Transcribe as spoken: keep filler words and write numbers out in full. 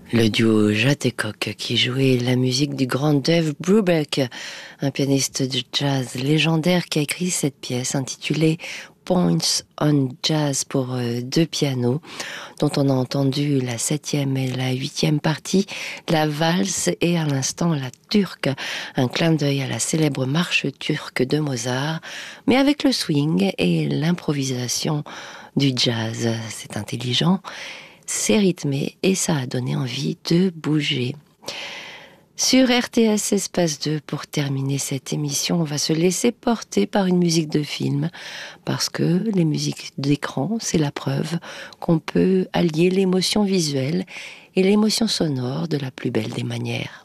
Le duo Jacques et Coq qui jouait la musique du grand Dave Brubeck, un pianiste de jazz légendaire qui a écrit cette pièce intitulée Points on Jazz pour deux pianos, dont on a entendu la septième et la huitième partie, la valse et à l'instant la turque, un clin d'œil à la célèbre marche turque de Mozart, mais avec le swing et l'improvisation du jazz. C'est intelligent, c'est rythmé et ça a donné envie de bouger. Sur R T S Espace deux, pour terminer cette émission, on va se laisser porter par une musique de film, parce que les musiques d'écran, c'est la preuve qu'on peut allier l'émotion visuelle et l'émotion sonore de la plus belle des manières.